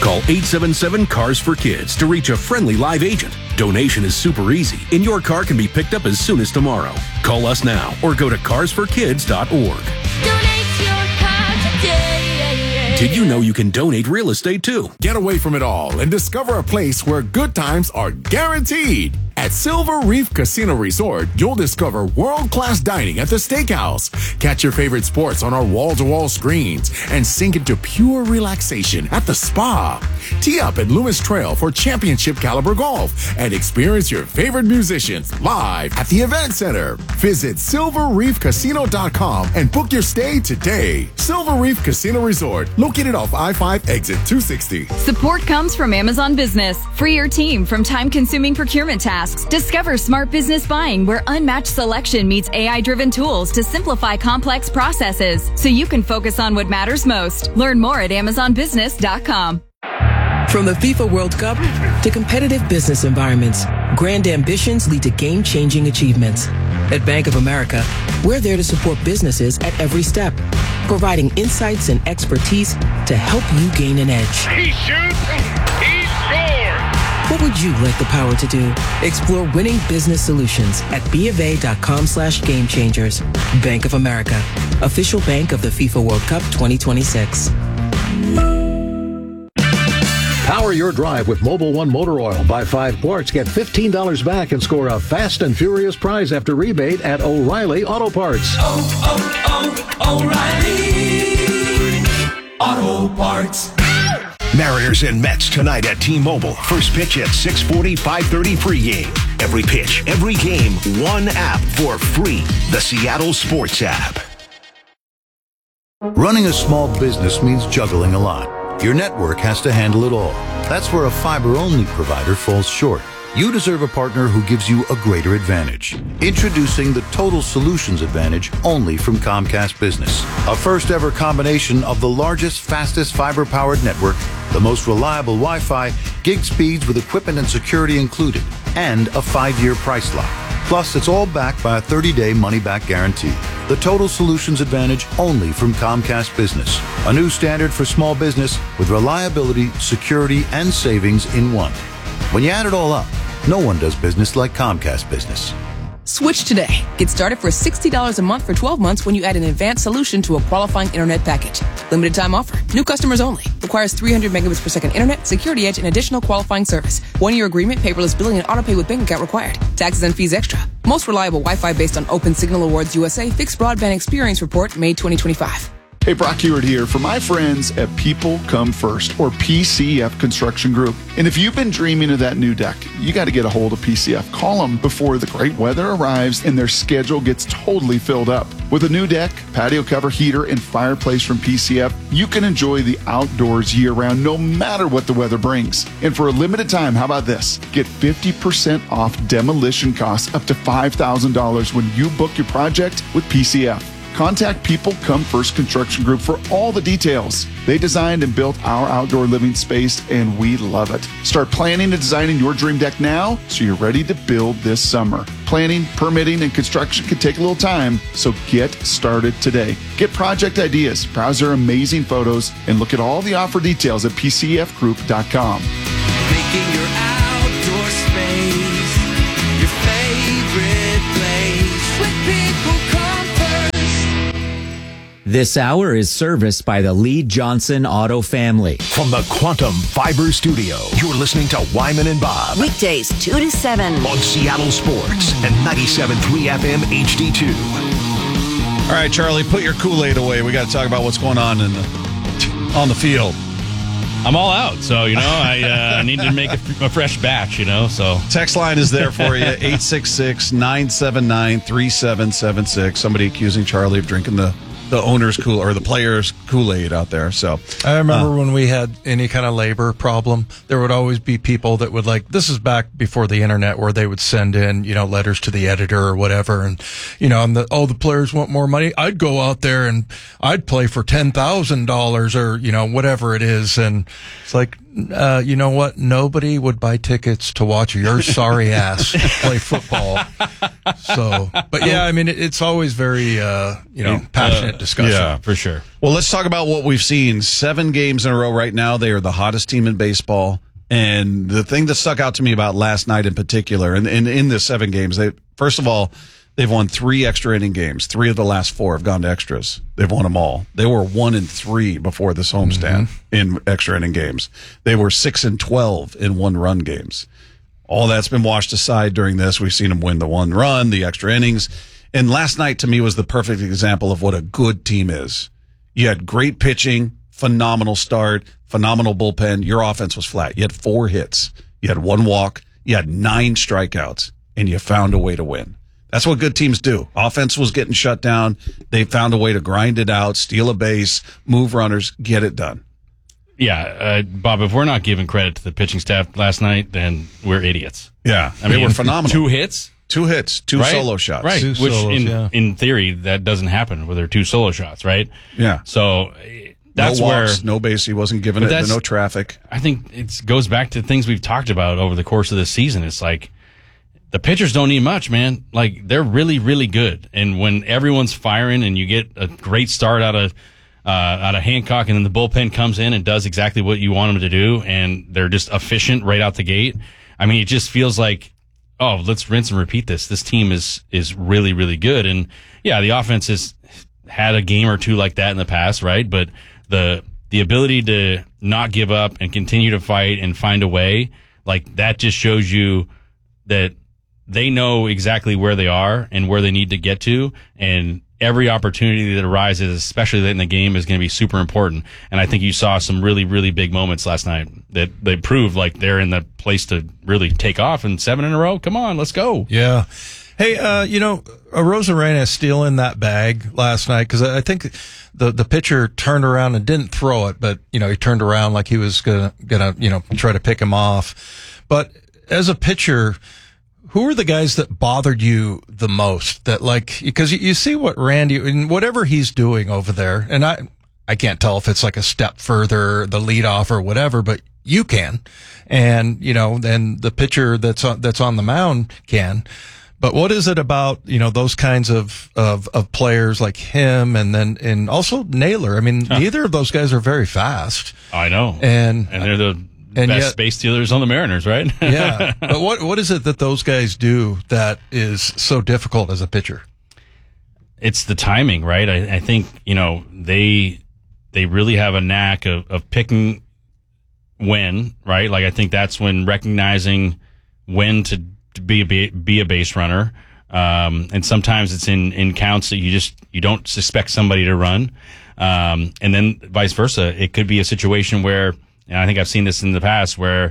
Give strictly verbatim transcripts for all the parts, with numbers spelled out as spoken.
Call eight seven seven, C A R S for Kids to reach a friendly live agent. Donation is super easy, and your car can be picked up as soon as tomorrow. Call us now or go to cars for kids dot org. Donate your car today. Did you know you can donate real estate too? Get away from it all and discover a place where good times are guaranteed. At Silver Reef Casino Resort, you'll discover world-class dining at the steakhouse. Catch your favorite sports on our wall-to-wall screens and sink into pure relaxation at the spa. Tee up at Loomis Trail for championship caliber golf and experience your favorite musicians live at the event center. Visit silver reef casino dot com and book your stay today. Silver Reef Casino Resort, located off I five exit two sixty. Support comes from Amazon Business. Free your team from time-consuming procurement tasks. Discover smart business buying where unmatched selection meets A I-driven tools to simplify complex processes so you can focus on what matters most. Learn more at amazon business dot com. From the FIFA World Cup to competitive business environments, grand ambitions lead to game-changing achievements. At Bank of America, we're there to support businesses at every step, providing insights and expertise to help you gain an edge. He shoots, he scores! What would you like the power to do? Explore winning business solutions at bofa.com slash game changers. Bank of America, official bank of the FIFA World Cup twenty twenty-six. Power your drive with Mobil one Motor Oil. Buy five quarts, get fifteen dollars back, and score a fast and furious prize after rebate at O'Reilly Auto Parts. Oh, oh, oh, O'Reilly Auto Parts. Mariners and Mets tonight at T-Mobile. First pitch at six forty, five thirty pregame. Every pitch, every game, one app for free. The Seattle Sports app. Running a small business means juggling a lot. Your network has to handle it all. That's where a fiber-only provider falls short. You deserve a partner who gives you a greater advantage. Introducing the Total Solutions Advantage only from Comcast Business. A first-ever combination of the largest, fastest fiber-powered network, the most reliable Wi-Fi, gig speeds with equipment and security included, and a five-year price lock. Plus, it's all backed by a thirty-day money-back guarantee. The Total Solutions Advantage only from Comcast Business. A new standard for small business with reliability, security, and savings in one. When you add it all up, no one does business like Comcast Business. Switch today. Get started for sixty dollars a month for twelve months when you add an advanced solution to a qualifying internet package. Limited time offer. New customers only. Requires three hundred megabits per second internet, security edge, and additional qualifying service. One-year agreement, paperless billing, and autopay with bank account required. Taxes and fees extra. Most reliable Wi-Fi based on Open Signal Awards U S A Fixed Broadband Experience Report, May twenty twenty-five. Hey, Brock Heward here for my friends at People Come First, or P C F Construction Group. And if you've been dreaming of that new deck, you got to get a hold of P C F. Call them before the great weather arrives and their schedule gets totally filled up. With a new deck, patio cover, heater, and fireplace from P C F, you can enjoy the outdoors year-round no matter what the weather brings. And for a limited time, how about this? Get fifty percent off demolition costs up to five thousand dollars when you book your project with P C F. Contact People Come First Construction Group for all the details. They designed and built our outdoor living space, and we love it. Start planning and designing your dream deck now so you're ready to build this summer. Planning, permitting, and construction can take a little time, so get started today. Get project ideas, browse their amazing photos, and look at all the offer details at p c f group dot com. Making your outdoor space your favorite place. With People Come First. This hour is serviced by the Lee Johnson Auto family. From the Quantum Fiber Studio, you're listening to Wyman and Bob. Weekdays, two to seven. On Seattle Sports and ninety-seven point three F M H D two. All right, Charlie, put your Kool-Aid away. We got to talk about what's going on in the, on the field. I'm all out, so, you know, I uh, need to make a, a fresh batch, you know, so. Text line is there for you, eight six six, nine seven nine, three seven seven six. Somebody accusing Charlie of drinking the, the owner's Kool or the player's Kool-Aid out there. So I remember uh, when we had any kind of labor problem, there would always be people that would like, this is back before the internet, where they would send in, you know, letters to the editor or whatever. And, you know, and the, oh, the players want more money. I'd go out there and I'd play for ten thousand dollars or, you know, whatever it is. And it's like, uh, you know what? Nobody would buy tickets to watch your sorry ass play football. So, but yeah, I mean, it, it's always very, uh, you know, passionate Uh, discussion. yeah. For sure. Well, let's talk about what we've seen. Seven games in a row right now. They are the hottest team in baseball. And the thing that stuck out to me about last night in particular, and, and in the seven games, they first of all, they've won three extra inning games. Three of the last four have gone to extras. They've won them all. They were one and three before this homestand mm-hmm. in extra inning games. They were six and twelve in one run games. All that's been washed aside during this. We've seen them win the one run, the extra innings. And last night to me was the perfect example of what a good team is. You had great pitching, phenomenal start, phenomenal bullpen. Your offense was flat. You had four hits. You had one walk. You had nine strikeouts, and you found a way to win. That's what good teams do. Offense was getting shut down. They found a way to grind it out, steal a base, move runners, get it done. Yeah, uh, Bob, if we're not giving credit to the pitching staff last night, then we're idiots. Yeah, I they mean, were phenomenal. Two hits? Two hits, two right? solo shots. Right, Two which solos, in, yeah. in theory, that doesn't happen with their two solo shots, right? Yeah. So that's no walks, where... no base. He wasn't giving it, no traffic. I think it goes back to things we've talked about over the course of this season. It's like, the pitchers don't need much, man. Like, they're really, really good. And when everyone's firing and you get a great start out of uh, out of Hancock, and then the bullpen comes in and does exactly what you want them to do, and they're just efficient right out the gate, I mean, it just feels like, oh, let's rinse and repeat this. This team is is really, really good. And, yeah, the offense has had a game or two like that in the past, right? But the the ability to not give up and continue to fight and find a way, like, that just shows you that they know exactly where they are and where they need to get to, and every opportunity that arises, especially late in the game, is going to be super important. And I think you saw some really, really big moments last night that they proved like they're in the place to really take off. And seven in a row, come on, let's go. Yeah. Hey, uh, you know, Arozarena stealing that bag last night, because I think the the pitcher turned around and didn't throw it, but, you know, he turned around like he was gonna gonna you know try to pick him off. But as a pitcher, who are the guys that bothered you the most? That, like, because you, you see what Randy and whatever he's doing over there, and I I can't tell if it's like a step further, the leadoff or whatever, but you can, and you know, then the pitcher that's on, that's on the mound can. But what is it about, you know, those kinds of, of, of players like him, and then, and also Naylor? I mean, huh. neither of those guys are very fast. I know. And, and they're the and best yet, space stealers on the Mariners, right? Yeah. But what, what is it that those guys do that is so difficult as a pitcher? It's the timing, right? I, I think, you know, they, they really have a knack of, of picking when, right? Like, I think that's when recognizing when to, to be a, be a base runner. Um, and sometimes it's in, in counts that you just, you don't suspect somebody to run. Um, and then vice versa. It could be a situation where, and I think I've seen this in the past, where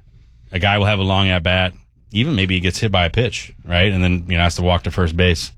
a guy will have a long at bat, even maybe he gets hit by a pitch, right? And then, you know, has to walk to first base.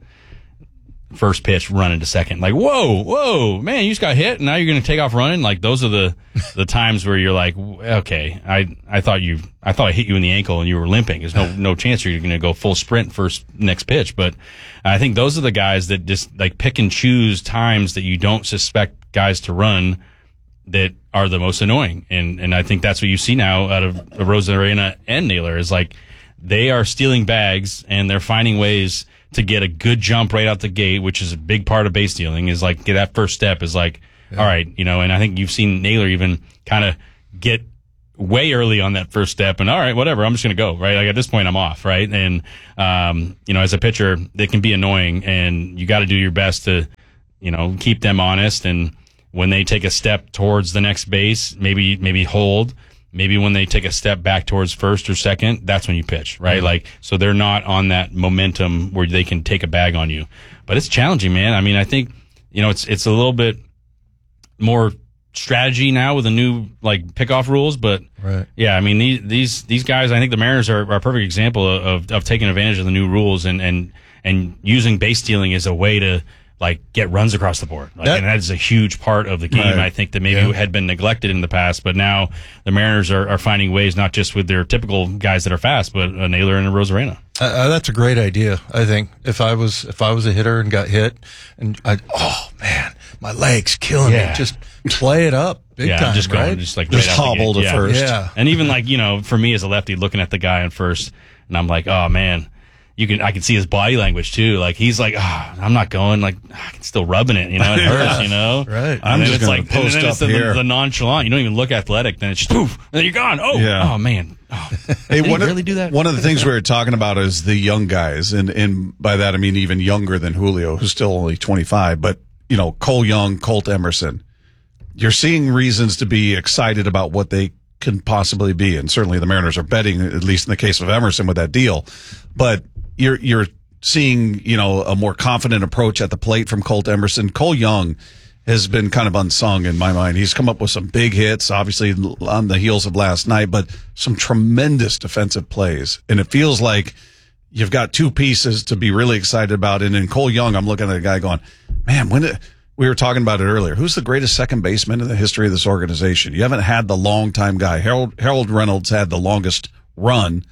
First pitch, run into second. Like, whoa, whoa, man, you just got hit and now you're going to take off running? Like, those are the, the times where you're like, okay, I, I thought you, I thought I hit you in the ankle and you were limping. There's no, no chance you're going to go full sprint first next pitch. But I think those are the guys that just like pick and choose times that you don't suspect guys to run that are the most annoying. And, and I think that's what you see now out of Arozarena and Naylor is like, they are stealing bags and they're finding ways to get a good jump right out the gate, which is a big part of base stealing, is like get that first step is like, yeah. all right, you know, and I think you've seen Naylor even kind of get way early on that first step and all right, whatever, I'm just going to go, right? Like at this point I'm off, right? And, um, you know, as a pitcher, they can be annoying and you got to do your best to, you know, keep them honest. And when they take a step towards the next base, maybe, maybe hold. Maybe when they take a step back towards first or second, that's when you pitch, right? Mm-hmm. Like, so they're not on that momentum where they can take a bag on you. But it's challenging, man. I mean, I think, you know, it's, it's a little bit more strategy now with the new, like, pickoff rules. But, right. yeah, I mean, these, these, these guys, I think the Mariners are, are a perfect example of, of taking advantage of the new rules and, and, and using base stealing as a way to, like, get runs across the board. Like, that, and that is a huge part of the game, right. I think, that maybe yeah. had been neglected in the past. But now the Mariners are, are finding ways, not just with their typical guys that are fast, but a Naylor and a Arozarena. Uh, that's a great idea, I think. If I was if I was a hitter and got hit, and I oh man, my leg's killing Yeah. me. Just play it up big yeah, time, just going, right? just like Just right out the hobbled gate. at yeah. first. Yeah. And even like, you know, for me as a lefty looking at the guy in first, and I'm like, oh man, you can, I can see his body language too. Like he's like, oh, I'm not going, like, I can still rubbing it, you know, it hurts, you know? Right. And I'm then just it's gonna like, post and then it's up the, here. the nonchalant. You don't even look athletic, then it's just poof, and then you're gone. Oh, Yeah. oh man. Oh. Hey, Did he one of- really do that? One of the things we were talking about is the young guys, and, and by that I mean even younger than Julio, who's still only twenty-five. But you know, Cole Young, Colt Emerson, you're seeing reasons to be excited about what they can possibly be, and certainly the Mariners are betting, at least in the case of Emerson, with that deal. But you're you're seeing, you know, a more confident approach at the plate from Colt Emerson. Cole Young has been kind of unsung in my mind. He's come up with some big hits, obviously on the heels of last night, but some tremendous defensive plays. And it feels like you've got two pieces to be really excited about. And in Cole Young, I'm looking at a guy going, man, when did, we were talking about it earlier. Who's the greatest second baseman in the history of this organization? You haven't had the long-time guy. Harold, Harold Reynolds had the longest run,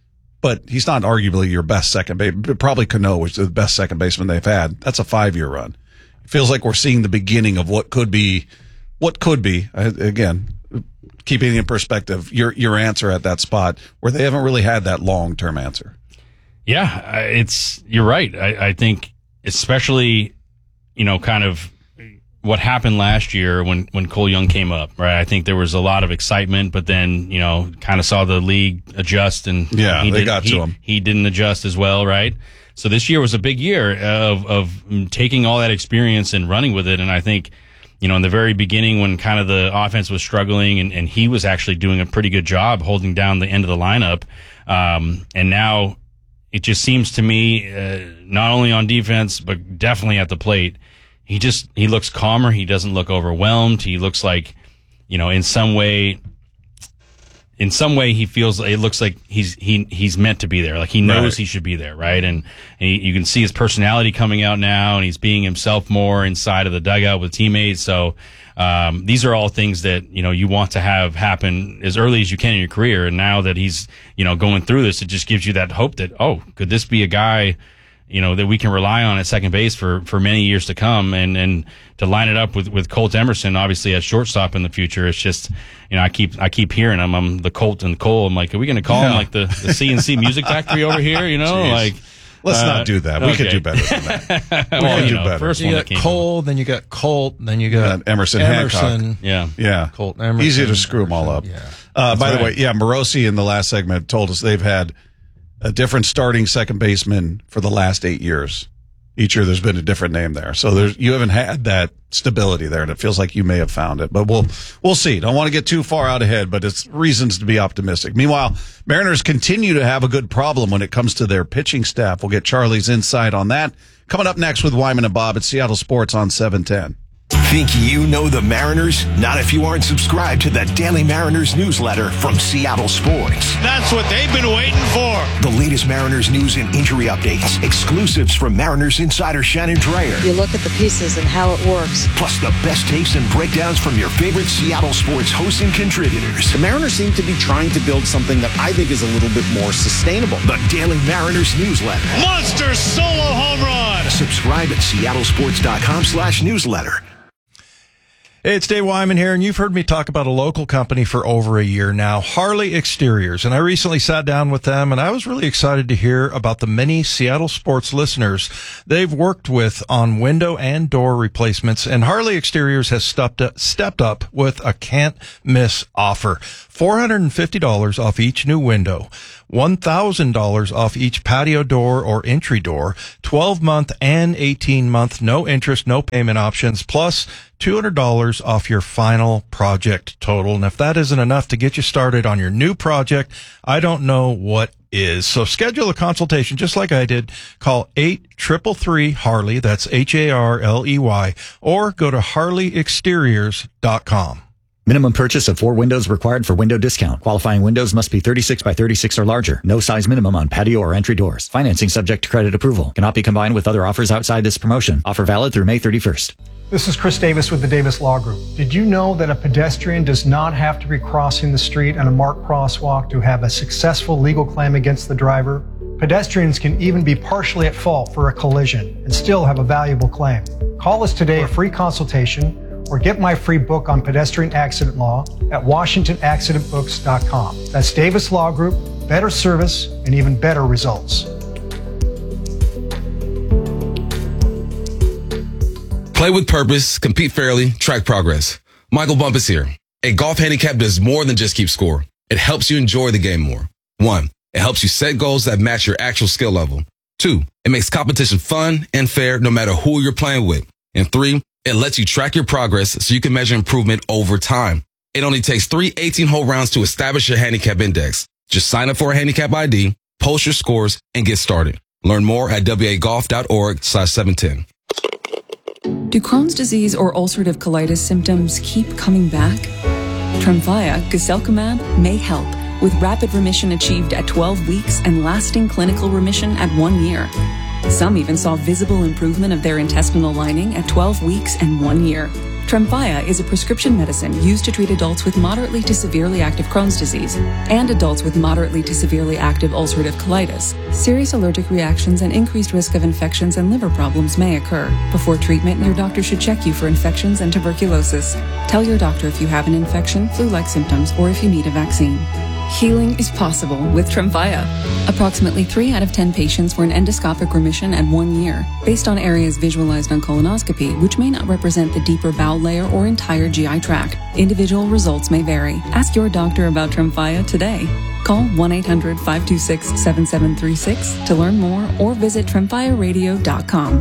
but he's not arguably your best second baseman. Probably Cano, which is the best second baseman they've had. That's a five-year run. It feels like we're seeing the beginning of what could be, what could be, again, keeping in perspective, your your answer at that spot where they haven't really had that long-term answer. Yeah, I- it's you're right. I, I think especially, you know, kind of what happened last year when, when Cole Young came up, right? I think there was a lot of excitement, but then, you know, kind of saw the league adjust and Yeah, he they did, got to he, him. He didn't adjust as well, right? So this year was a big year of, of taking all that experience and running with it. And I think, you know, in the very beginning when kind of the offense was struggling and, and he was actually doing a pretty good job holding down the end of the lineup. Um, and now it just seems to me, uh, not only on defense, but definitely at the plate, he just, he looks calmer. He doesn't look overwhelmed. He looks like, you know, in some way, in some way he feels, it looks like he's, he, he's meant to be there. Like he knows Right. he should be there. Right. And, and he, you can see his personality coming out now and he's being himself more inside of the dugout with teammates. So, um, these are all things that, you know, you want to have happen as early as you can in your career. And now that he's, you know, going through this, it just gives you that hope that, oh, could this be a guy, you know, that we can rely on at second base for, for many years to come, and, and to line it up with, with Colt Emerson, obviously at shortstop in the future. It's just, you know, I keep, I keep hearing him. I'm the Colt and Cole. I'm like, are we going to call Yeah. him like the, the C N C Music Factory over here? You know, Jeez. like, Let's uh, not do that. We could okay. do better than that. We well, could you do know, better. first You one that got came. Cole, then you got Colt, then you got Yeah, Emerson Emerson. Hancock. Yeah. Yeah. Colt Emerson. Easy to screw them all up. Yeah. Uh, by the right. way, yeah, Morosi in the last segment told us they've had a different starting second baseman for the last eight years. Each year there's been a different name there. So there's, you haven't had that stability there, and it feels like you may have found it. But we'll we'll see. Don't want to get too far out ahead, but it's reasons to be optimistic. Meanwhile, Mariners continue to have a good problem when it comes to their pitching staff. We'll get Charlie's insight on that coming up next with Wyman and Bob at Seattle Sports on seven ten. Think you know the Mariners? Not if you aren't subscribed to the Daily Mariners newsletter from Seattle Sports. That's what they've been waiting for. The latest Mariners news and injury updates, exclusives from Mariners insider Shannon Dreyer, You look at the pieces and how it works. plus the best takes and breakdowns from your favorite Seattle Sports hosts and contributors. The Mariners seem to be trying to build something that I think is a little bit more sustainable. The Daily Mariners newsletter. Monster solo home run. Subscribe at seattlesports.com slash newsletter. Hey, it's Dave Wyman here, and you've heard me talk about a local company for over a year now, Harley Exteriors. And I recently sat down with them, and I was really excited to hear about the many Seattle sports listeners they've worked with on window and door replacements. And Harley Exteriors has stepped up, stepped up with a can't miss offer. four hundred fifty dollars off each new window, one thousand dollars off each patio door or entry door, twelve month and eighteen month, no interest, no payment options, plus two hundred dollars off your final project total. And if that isn't enough to get you started on your new project, I don't know what is. So schedule a consultation just like I did. Call eight three three three Harley, that's H A R L E Y, or go to harley exteriors dot com. Minimum purchase of four windows required for window discount. Qualifying windows must be thirty-six by thirty-six or larger. No size minimum on patio or entry doors. Financing subject to credit approval. Cannot be combined with other offers outside this promotion. Offer valid through May thirty-first. This is Chris Davis with the Davis Law Group. Did you know that a pedestrian does not have to be crossing the street on a marked crosswalk to have a successful legal claim against the driver? Pedestrians can even be partially at fault for a collision and still have a valuable claim. Call us today for a free consultation or get my free book on pedestrian accident law at washington accident books dot com. That's Davis Law Group, better service and even better results. Play with purpose, compete fairly, track progress. Michael Bumpus here. A golf handicap does more than just keep score. It helps you enjoy the game more. One, it helps you set goals that match your actual skill level. Two, it makes competition fun and fair no matter who you're playing with. And three, it lets you track your progress so you can measure improvement over time. It only takes three eighteen-hole rounds to establish your handicap index. Just sign up for a handicap I D, post your scores, and get started. Learn more at w a golf dot org slash seven ten. Do Crohn's disease or ulcerative colitis symptoms keep coming back? Tremfya, guselkumab, may help, with rapid remission achieved at twelve weeks and lasting clinical remission at one year. Some even saw visible improvement of their intestinal lining at twelve weeks and one year. Tremfya is a prescription medicine used to treat adults with moderately to severely active Crohn's disease and adults with moderately to severely active ulcerative colitis. Serious allergic reactions and increased risk of infections and liver problems may occur. Before treatment, your doctor should check you for infections and tuberculosis. Tell your doctor if you have an infection, flu-like symptoms, or if you need a vaccine. Healing is possible with Tremfya. Approximately three out of ten patients were in endoscopic remission at one year, based on areas visualized on colonoscopy, which may not represent the deeper bowel layer or entire G I tract. Individual results may vary. Ask your doctor about Tremfya today. Call one eight hundred, five two six, seven seven three six to learn more or visit tremfya radio dot com.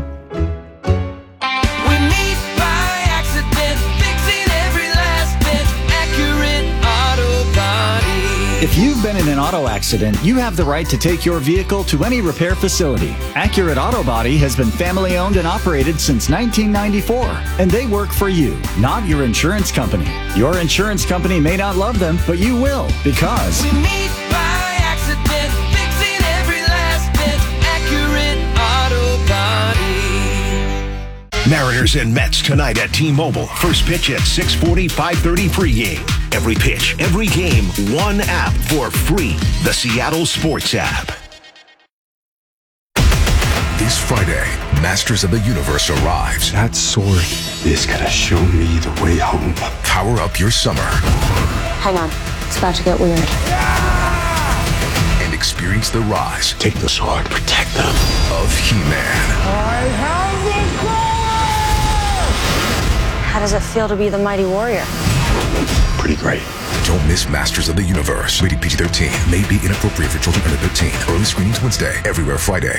If you've been in an auto accident, you have the right to take your vehicle to any repair facility. Accurate Auto Body has been family owned and operated since nineteen ninety-four, and they work for you, not your insurance company. Your insurance company may not love them, but you will, because We meet by accident, fixing every last bit. Accurate Auto Body. Mariners and Mets tonight at T-Mobile. First pitch at six forty, five thirty pregame. Every pitch, every game, one app for free. The Seattle Sports app. This Friday, Masters of the Universe arrives. That sword is gonna show me the way home. Power up your summer. Hang on, it's about to get weird. And experience the rise. Take the sword, protect them. Of He-Man. I have the power! How does it feel to be the mighty warrior? Pretty great. Don't miss Masters of the Universe. Rated P G thirteen. May be inappropriate for children under thirteen. Early screenings Wednesday. Everywhere Friday.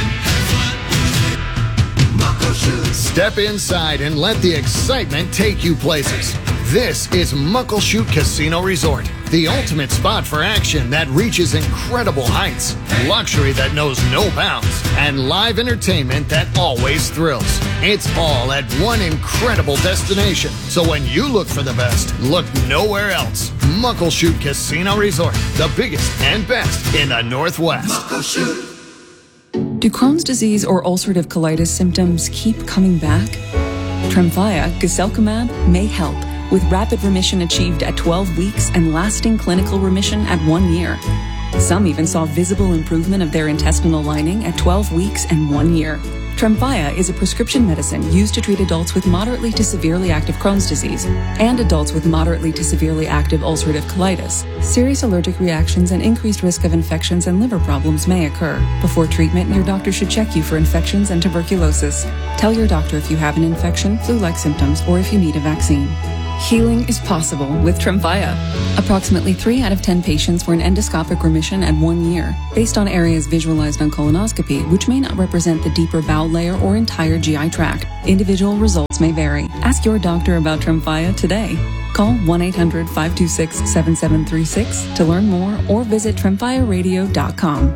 Step inside and let the excitement take you places. This is Muckleshoot Casino Resort, the ultimate spot for action that reaches incredible heights, luxury that knows no bounds, and live entertainment that always thrills. It's all at one incredible destination. So when you look for the best, look nowhere else. Muckleshoot Casino Resort, the biggest and best in the Northwest. Muckleshoot. Do Crohn's disease or ulcerative colitis symptoms keep coming back? Tremfya, guselkumab, may help, with rapid remission achieved at twelve weeks and lasting clinical remission at one year. Some even saw visible improvement of their intestinal lining at twelve weeks and one year. Tremfya is a prescription medicine used to treat adults with moderately to severely active Crohn's disease and adults with moderately to severely active ulcerative colitis. Serious allergic reactions and increased risk of infections and liver problems may occur. Before treatment, your doctor should check you for infections and tuberculosis. Tell your doctor if you have an infection, flu-like symptoms, or if you need a vaccine. Healing is possible with Tremfya. Approximately three out of ten patients were in endoscopic remission at one year, based on areas visualized on colonoscopy, which may not represent the deeper bowel layer or entire G I tract. Individual results may vary. Ask your doctor about Tremfya today. Call one eight hundred, five two six, seven seven three six to learn more or visit tremfya radio dot com.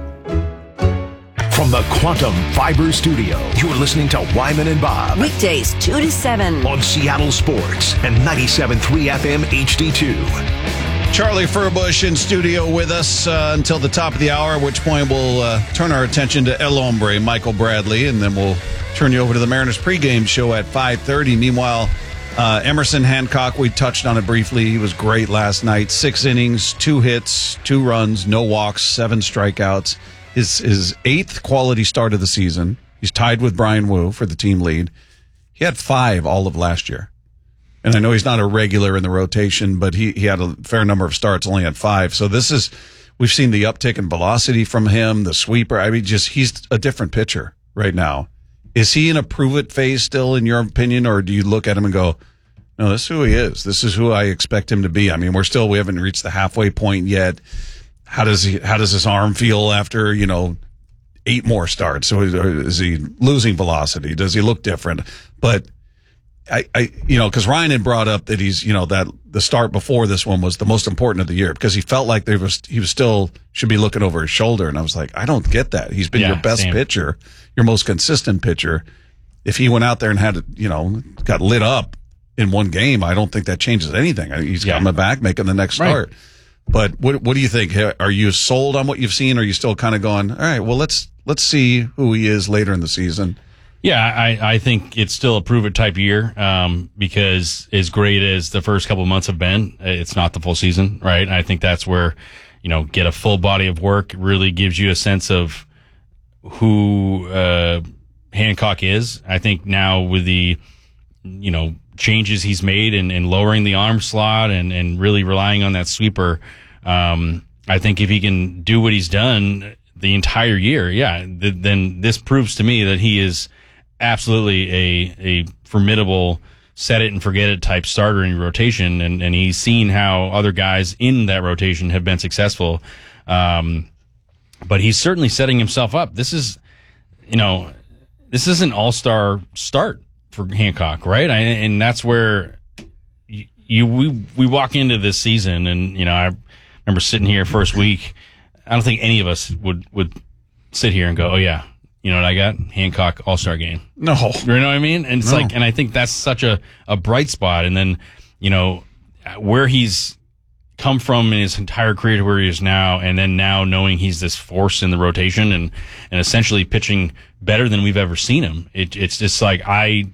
From the Quantum Fiber Studio, you're listening to Wyman and Bob. Weekdays, two to seven. On Seattle Sports and ninety-seven point three F M H D two. Charlie Furbush in studio with us uh, until the top of the hour, at which point we'll uh, turn our attention to El Hombre, Michael Bradley, and then we'll turn you over to the Mariners pregame show at five thirty. Meanwhile, uh, Emerson Hancock, we touched on it briefly. He was great last night. Six innings, two hits, two runs, no walks, seven strikeouts. His, his eighth quality start of the season. He's tied with Brian Wu for the team lead. He had five all of last year. And I know he's not a regular in the rotation, but he, he had a fair number of starts, only had five. So this is, we've seen the uptick in velocity from him, the sweeper. I mean, just, he's a different pitcher right now. Is he in a prove it phase still, in your opinion, or do you look at him and go, no, this is who he is. This is who I expect him to be. I mean, we're still, we haven't reached the halfway point yet. How does he, how does his arm feel after, you know, eight more starts? So is, is he losing velocity? Does he look different? But I, I, you know, because Ryan had brought up that he's, you know, that the start before this one was the most important of the year because he felt like there was, he was still should be looking over his shoulder. And I was like, I don't get that. He's been yeah, your best same. pitcher, your most consistent pitcher. If he went out there and had, you know, got lit up in one game, I don't think that changes anything. He's yeah. coming back, making the next start. Right. But what, what do you think? Are you sold on what you've seen? Or are you still kind of going, all right, well, let's, let's see who he is later in the season? Yeah, I, I think it's still a prove it type year um, because as great as the first couple of months have been, it's not the full season, right? And I think that's where, you know, get a full body of work really gives you a sense of who uh, Hancock is. I think now with the, you know, changes he's made and, and lowering the arm slot and, and really relying on that sweeper, um, I think if he can do what he's done the entire year, yeah, th- then this proves to me that he is absolutely a a formidable set it and forget it type starter in your rotation, and, and he's seen how other guys in that rotation have been successful. Um, but he's certainly setting himself up. This is, you know, this is an all-star start for Hancock, right? I, and that's where you, you we we walk into this season, and you know, I remember sitting here first week. I don't think any of us would would sit here and go, "Oh yeah, you know what I got? Hancock All-Star game." No. You know what I mean? And it's No. like, and I think that's such a, a bright spot. And then, you know, where he's come from in his entire career to where he is now, and then now knowing he's this force in the rotation and, and essentially pitching better than we've ever seen him. It, it's just like, I,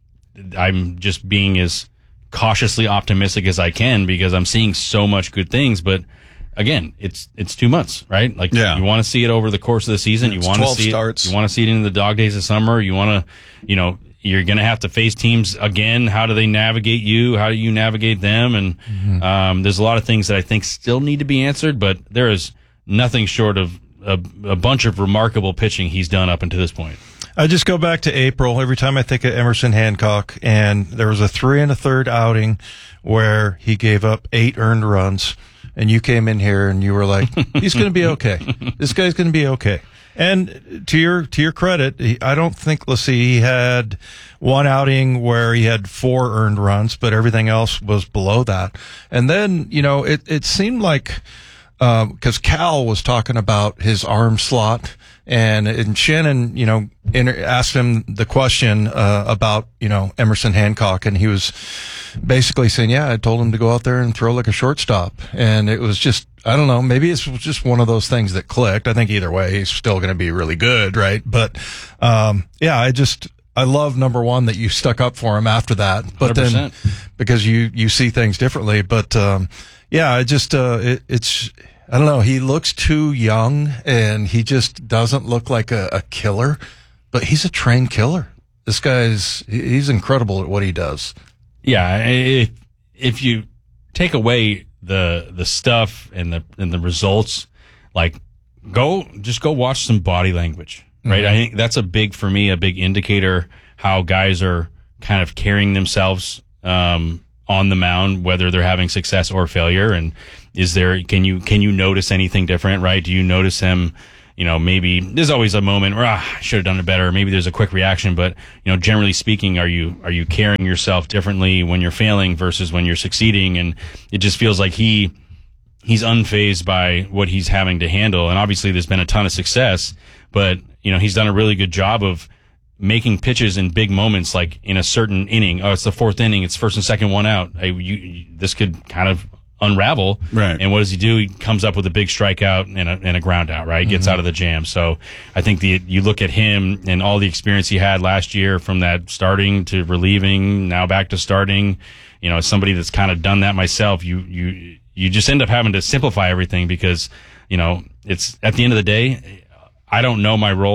I'm just being as cautiously optimistic as I can because I'm seeing so much good things, but again, it's it's two months, right? Like Yeah. you want to see it over the course of the season. It's you want to twelve see starts. it. You want to see it in the dog days of summer. You want to, you know, you're going to have to face teams again. How do they navigate you? How do you navigate them? And Mm-hmm. um, there's a lot of things that I think still need to be answered, but there is nothing short of a, a bunch of remarkable pitching he's done up until this point. I just go back to April every time I think of Emerson Hancock, and there was a three and a third outing where he gave up eight earned runs, and you came in here and you were like, he's going to be okay. This guy's going to be okay. And to your to your credit, he, I don't think, let's see, he had one outing where he had four earned runs, but everything else was below that. And then, you know, it, it seemed like, because um, Cal was talking about his arm slot, and, and Shannon, you know, inter- asked him the question uh, about, you know, Emerson Hancock, and he was basically saying, yeah, I told him to go out there and throw like a shortstop. And it was just, I don't know, maybe it's just one of those things that clicked. I think either way, he's still going to be really good, right? But, um, yeah, I just, I love, number one, that you stuck up for him after that, but one hundred percent. then because you, you see things differently. But, um, yeah, I just, uh, it, it's, I don't know, he looks too young and he just doesn't look like a, a killer, but he's a trained killer. This guy's, he's incredible at what he does. Yeah, if if you take away the the stuff and the and the results, like go just go watch some body language, right? Mm-hmm. I think that's a big for me, a big indicator how guys are kind of carrying themselves um, on the mound, whether they're having success or failure. And is there can you can you notice anything different, right? Do you notice him? You know, maybe there's always a moment where ah, I should have done it better. Maybe there's a quick reaction, but you know, generally speaking, are you are you carrying yourself differently when you're failing versus when you're succeeding? And it just feels like he he's unfazed by what he's having to handle. And obviously, there's been a ton of success, but you know, he's done a really good job of making pitches in big moments, like in a certain inning. Oh, it's the fourth inning. It's first and second, one out. I, you, you, this could kind of unravel. Right. And what does he do? He comes up with a big strikeout and a, and a ground out, right? Gets Mm-hmm. out of the jam. So I think the, you look at him and all the experience he had last year from that starting to relieving, now back to starting, you know, as somebody that's kind of done that myself, you, you, you just end up having to simplify everything because, you know, it's at the end of the day, I don't know my role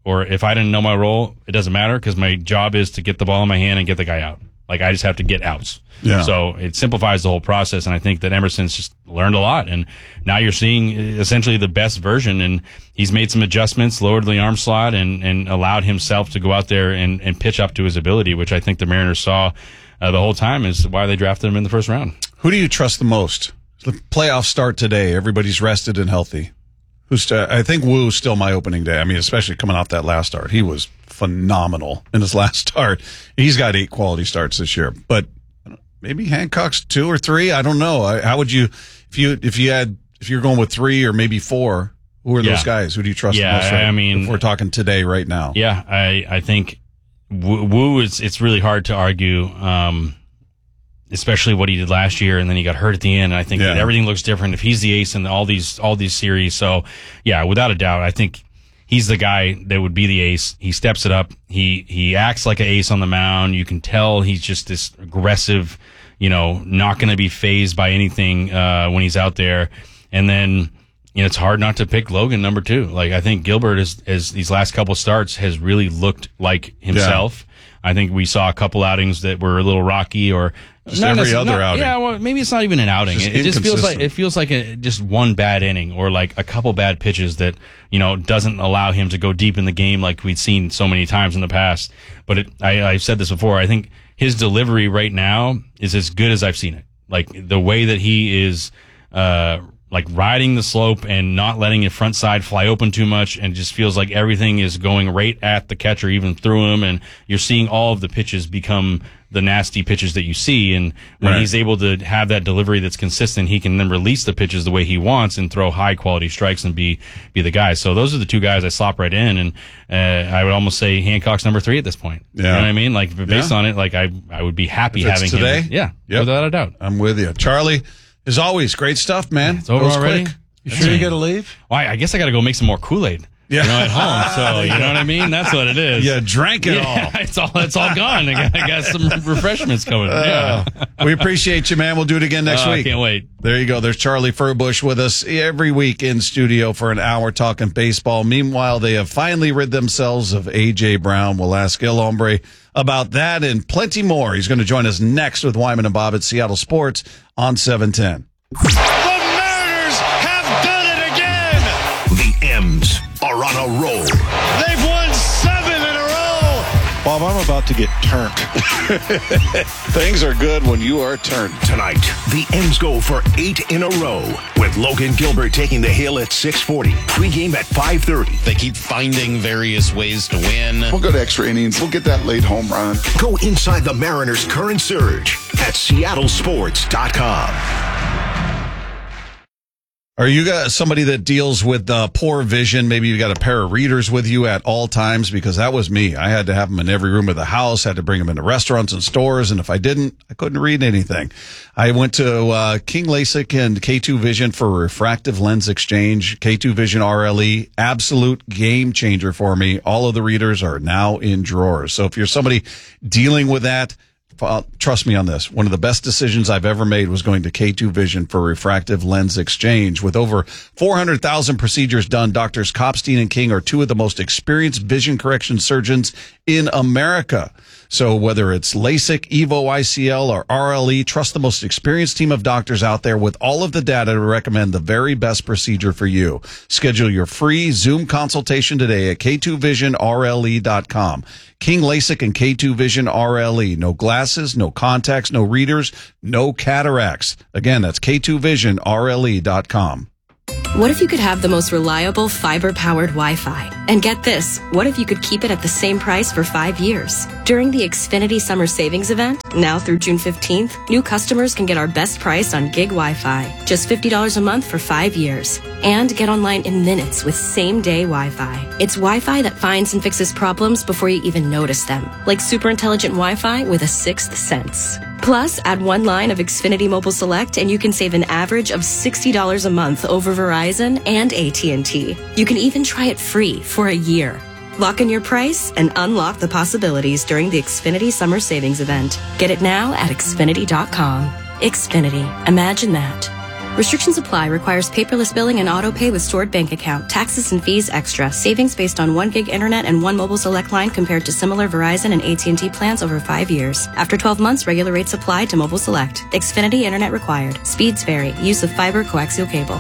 Or if I didn't know my role, it doesn't matter because my job is to get the ball in my hand and get the guy out. Like, I just have to get outs. Yeah. So it simplifies the whole process, and I think that Emerson's just learned a lot. And now you're seeing essentially the best version, and he's made some adjustments, lowered the arm slot, and, and allowed himself to go out there and, and pitch up to his ability, which I think the Mariners saw uh, the whole time is why they drafted him in the first round. Who do you trust the most? The playoff start today. Everybody's rested and healthy. Who's? Uh, I think Woo's still my opening day. I mean, especially coming off that last start. He was phenomenal in his last start. He's got eight quality starts this year. But maybe Hancock's two or three. I don't know. I, how would you, if you if you had if you're going with three or maybe four? Who are Yeah. those guys? Who do you trust Yeah, the most? Right? I mean- if we're talking today, right now. Yeah, I, I think Wu, Wu is, it's really hard to argue, um, especially what he did last year, and then he got hurt at the end. And I think Yeah. that everything looks different if he's the ace in all these, all these series. So yeah, without a doubt, I think he's the guy that would be the ace. He steps it up. He, he acts like an ace on the mound. You can tell he's just this aggressive, you know, not going to be fazed by anything, uh, when he's out there. And then, you know, it's hard not to pick Logan number two. Like, I think Gilbert is, is these last couple starts has really looked like himself. Yeah. I think we saw a couple outings that were a little rocky, or Just not every necess- other not- outing. Yeah, well, maybe it's not even an outing. Just It, it just feels like inconsistent. it feels like a, just one bad inning, or like a couple bad pitches that, you know, doesn't allow him to go deep in the game like we'd seen so many times in the past. But it, I, I've said this before. I think his delivery right now is as good as I've seen it. Like, the way that he is, uh, like riding the slope and not letting your front side fly open too much, and it just feels like everything is going right at the catcher, even through him, and you're seeing all of the pitches become the nasty pitches that you see. And when Right. he's able to have that delivery that's consistent, he can then release the pitches the way he wants and throw high quality strikes and be be the guy. So those are the two guys I slop right in, and uh, I would almost say Hancock's number three at this point. Yeah. You know what I mean? Like, based Yeah. on it, like I I would be happy If it's having today? him. Yeah, Yep. without a doubt. I'm with you. Charlie, as always, great stuff, man. It's over Goes already. quick. You sure you got to leave? Well, I I guess I got to go make some more Kool-Aid. Yeah. You know, at home. So, you know what I mean? That's what it is. You drank it Yeah, all. It's all, it's all gone. I got, I got some refreshments coming. Uh, yeah. we appreciate you, man. We'll do it again next Uh, I week. can't wait. There you go. There's Charlie Furbush with us every week in studio for an hour talking baseball. Meanwhile, they have finally rid themselves of A J Brown. We'll ask El Hombre about that and plenty more. He's going to join us next with Wyman and Bob at Seattle Sports on seven ten. The Mariners have done it again. The M's are on a roll. They've won seven in a row. Bob, I'm about to get turned. Things are good when you are turned. Tonight, the M's go for eight in a row, with Logan Gilbert taking the hill at six forty. Pregame at five thirty. They keep finding various ways to win. We'll go to extra innings. We'll get that late home run. Go inside the Mariners' current surge at seattle sports dot com. Are you guys somebody that deals with uh, poor vision? Maybe you got a pair of readers with you at all times, because that was me. I had to have them in every room of the house, had to bring them into restaurants and stores, and if I didn't, I couldn't read anything. I went to uh, King LASIK and K two Vision for refractive lens exchange. K two Vision R L E, absolute game changer for me. All of the readers are now in drawers. So if you're somebody dealing with that, Uh, trust me on this. One of the best decisions I've ever made was going to K two Vision for refractive lens exchange. With over four hundred thousand procedures done, Doctors Kopstein and King are two of the most experienced vision correction surgeons in America. So whether it's LASIK, EVO I C L, or R L E, trust the most experienced team of doctors out there with all of the data to recommend the very best procedure for you. Schedule your free Zoom consultation today at K two vision R L E dot com. King LASIK and K two Vision R L E. No glasses, no contacts, no readers, no cataracts. Again, that's K two Vision R L E dot com. What if you could have the most reliable fiber-powered Wi-Fi? And get this, what if you could keep it at the same price for five years? During the Xfinity Summer Savings Event, now through June fifteenth, new customers can get our best price on gig Wi-Fi, just fifty dollars a month for five years. And get online in minutes with same-day Wi-Fi. It's Wi-Fi that finds and fixes problems before you even notice them, like super intelligent Wi-Fi with a sixth sense. Plus, add one line of Xfinity Mobile Select and you can save an average of sixty dollars a month over Verizon and A T and T. You can even try it free for a year. Lock in your price and unlock the possibilities during the Xfinity Summer Savings Event. Get it now at Xfinity dot com. Xfinity. Imagine that. Restrictions apply. Requires paperless billing and auto pay with stored bank account. Taxes and fees extra. Savings based on one gig internet and one mobile select line compared to similar Verizon and A T and T plans over five years. After twelve months, regular rates apply to mobile select. Xfinity internet required. Speeds vary. Use of fiber coaxial cable.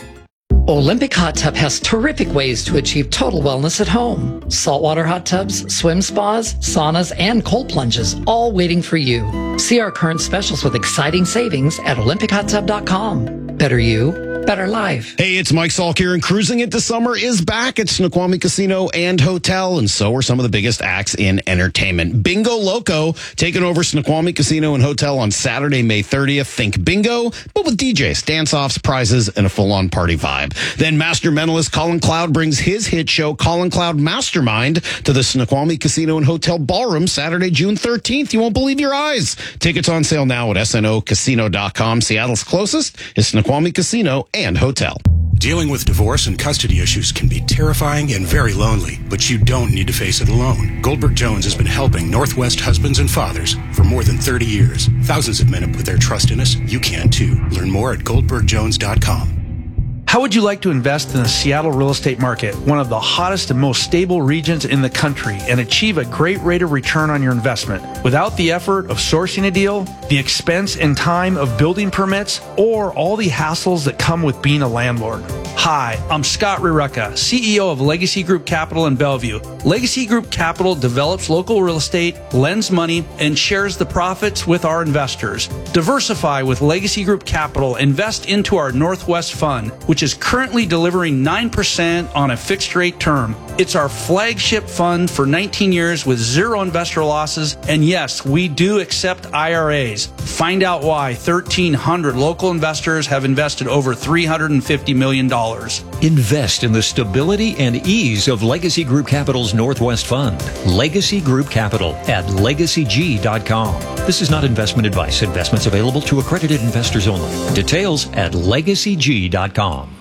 Olympic Hot Tub has terrific ways to achieve total wellness at home. Saltwater hot tubs, swim spas, saunas, and cold plunges, all waiting for you. See our current specials with exciting savings at olympic hot tub dot com. Better you, better life. Hey, it's Mike Salk here, and Cruising Into Summer is back at Snoqualmie Casino and Hotel, and so are some of the biggest acts in entertainment. Bingo Loco taking over Snoqualmie Casino and Hotel on Saturday, May thirtieth. Think bingo, but with D Js, dance-offs, prizes, and a full-on party vibe. Then master mentalist Colin Cloud brings his hit show, Colin Cloud Mastermind, to the Snoqualmie Casino and Hotel Ballroom Saturday, June thirteenth. You won't believe your eyes. Tickets on sale now at S N O casino dot com. Seattle's closest is Snoqualmie Casino and Hotel. Dealing with divorce and custody issues can be terrifying and very lonely, but you don't need to face it alone. Goldberg Jones has been helping Northwest husbands and fathers for more than thirty years. Thousands of men have put their trust in us. You can too. Learn more at goldberg jones dot com. How would you like to invest in the Seattle real estate market, one of the hottest and most stable regions in the country, and achieve a great rate of return on your investment without the effort of sourcing a deal, the expense and time of building permits, or all the hassles that come with being a landlord? Hi, I'm Scott Rireka, C E O of Legacy Group Capital in Bellevue. Legacy Group Capital develops local real estate, lends money, and shares the profits with our investors. Diversify with Legacy Group Capital. Invest into our Northwest Fund, which is currently delivering nine percent on a fixed rate term. It's our flagship fund for nineteen years with zero investor losses. And yes, we do accept I R As. Find out why thirteen hundred local investors have invested over three hundred fifty million dollars. Invest in the stability and ease of Legacy Group Capital's Northwest Fund. Legacy Group Capital at legacy g dot com. This is not investment advice. Investments available to accredited investors only. Details at legacy g dot com.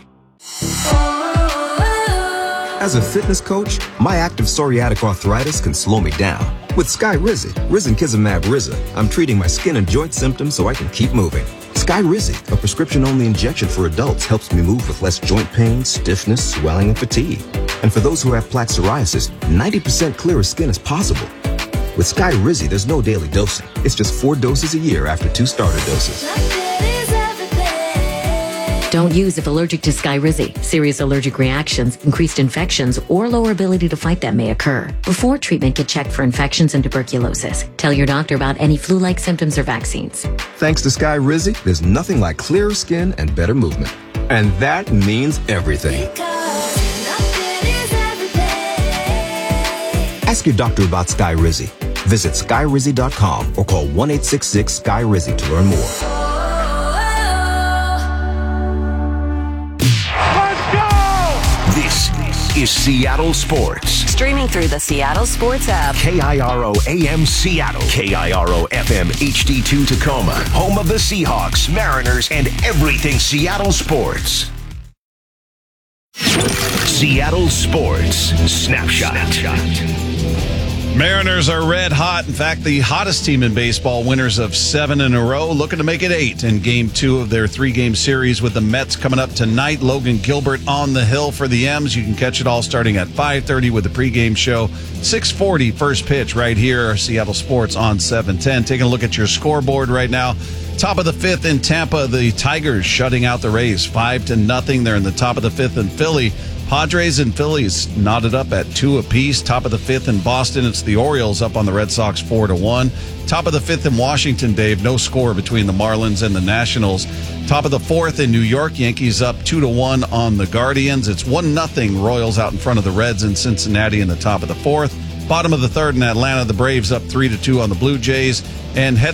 As a fitness coach, my active psoriatic arthritis can slow me down. With Skyrizi, Risankizumab Riza, I'm treating my skin and joint symptoms so I can keep moving. Skyrizi, a prescription-only injection for adults, helps me move with less joint pain, stiffness, swelling, and fatigue. And for those who have plaque psoriasis, ninety percent clearer skin is possible. With Skyrizi, there's no daily dosing. It's just four doses a year after two starter doses. Don't use if allergic to Skyrizi. Serious allergic reactions, increased infections, or lower ability to fight them may occur. Before treatment, get checked for infections and tuberculosis. Tell your doctor about any flu-like symptoms or vaccines. Thanks to Skyrizi, there's nothing like clearer skin and better movement. And that means everything. Ask your doctor about Skyrizi. Visit skyrizi dot com or call one eight six six Sky Rizzi to learn more. This is Seattle Sports. Streaming through the Seattle Sports app. K I R O A M Seattle. K I R O F M H D two Tacoma. Home of the Seahawks, Mariners, and everything Seattle sports. Seattle Sports Snapshot. Mariners are red hot. In fact, the hottest team in baseball, winners of seven in a row, looking to make it eight in game two of their three-game series with the Mets coming up tonight. Logan Gilbert on the hill for the M's. You can catch it all starting at five thirty with the pregame show. six forty first pitch right here, Seattle Sports on seven ten. Taking a look at your scoreboard right now. Top of the fifth in Tampa, the Tigers shutting out the Rays five to nothing. They're in the top of the fifth in Philly. Padres and Phillies knotted up at two apiece. Top of the fifth in Boston, it's the Orioles up on the Red Sox four to one. Top of the fifth in Washington, Dave, no score between the Marlins and the Nationals. Top of the fourth in New York, Yankees up two to one on the Guardians. It's one nothing Royals out in front of the Reds in Cincinnati in the top of the fourth. Bottom of the third in Atlanta, the Braves up three to two on the Blue Jays. And headed